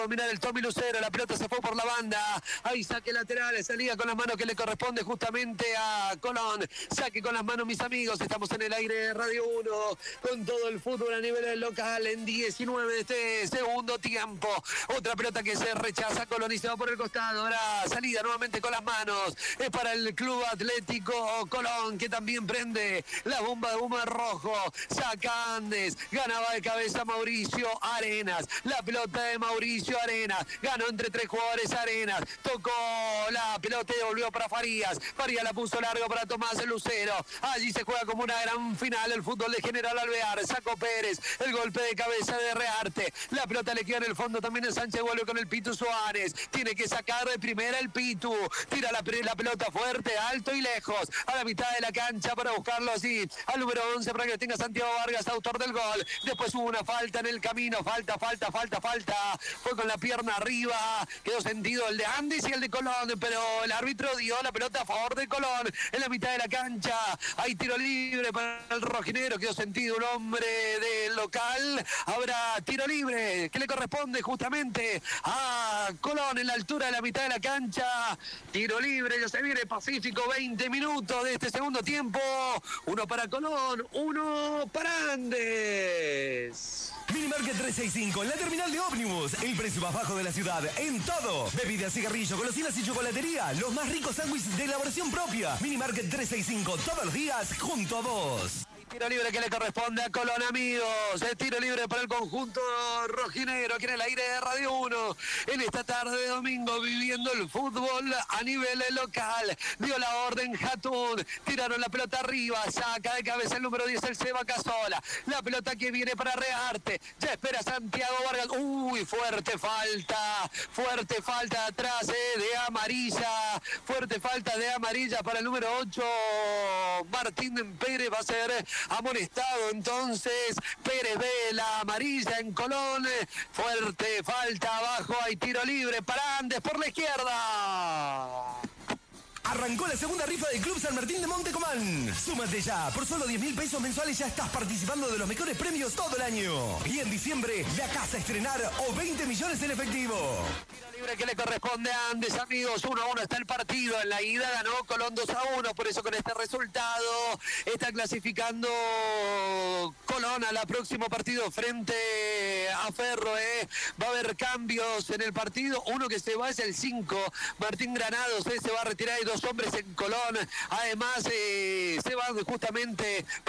Dominar el Tommy Lucero, la pelota se fue por la banda, ahí saque lateral, salida con las manos que le corresponde justamente a Colón, saque con las manos mis amigos, estamos en el aire de Radio 1, con todo el fútbol a nivel local en 19 de este segundo tiempo, otra pelota que se rechaza, Colón y se va por el costado, ahora salida nuevamente con las manos, es para el Club Atlético Colón, que también prende la bomba de humo rojo, saca Andes, ganaba de cabeza Mauricio Arenas, la pelota de Mauricio Arenas, ganó entre tres jugadores Arenas, tocó la pelota y volvió para Farías, Farías la puso largo para Tomás Lucero, allí se juega como una gran final el fútbol de General Alvear, sacó Pérez, el golpe de cabeza de Rearte, la pelota le queda en el fondo también en Sánchez, vuelve con el Pitu Suárez, tiene que sacar de primera el Pitu, tira la pelota fuerte, alto y lejos, a la mitad de la cancha para buscarlo así, al número 11 para que lo tenga Santiago Vargas, autor del gol, después hubo una falta en el camino, falta, fue con la pierna arriba, quedó sentido el de Andes y el de Colón, pero el árbitro dio la pelota a favor de Colón, en la mitad de la cancha, hay tiro libre para el rojinegro, quedó sentido un hombre del local, habrá tiro libre, que le corresponde justamente a Colón en la altura de la mitad de la cancha, tiro libre, ya se viene Pacífico, 20 minutos de este segundo tiempo, uno para Colón, uno para Andes. Minimarket 365, la terminal de ómnibus, el precio más bajo de la ciudad, en todo. Bebidas, cigarrillos, golosinas y chocolatería, los más ricos sándwiches de elaboración propia. Minimarket 365, todos los días, junto a vos. Tiro libre que le corresponde a Colón, amigos. El tiro libre para el conjunto rojinegro aquí en el aire de Radio 1. En esta tarde de domingo viviendo el fútbol a nivel local. Dio la orden Jatún. Tiraron la pelota arriba. Saca de cabeza el número 10 el Seba Casola. La pelota que viene para Rearte. Ya espera Santiago Vargas. Uy, fuerte falta atrás de amarilla. Fuerte falta de amarilla para el número 8. Martín Pérez va a ser amonestado entonces, Pérez ve la amarilla en Colón, fuerte falta abajo, hay tiro libre para Andes por la izquierda. Arrancó la segunda rifa del Club San Martín de Montecomán. Súmate ya, por solo 10.000 pesos mensuales ya estás participando de los mejores premios todo el año. Y en diciembre, la casa a estrenar o 20 millones en efectivo. Tiro libre que le corresponde a Andes, amigos, 1-1 está el partido, en la ida ganó Colón 2-1, por eso con este resultado está clasificando Colón al próximo partido frente a Ferro, va a haber cambios en el partido, uno que se va es el 5, Martín Granados, se va a retirar, hay dos hombres en Colón, además se van justamente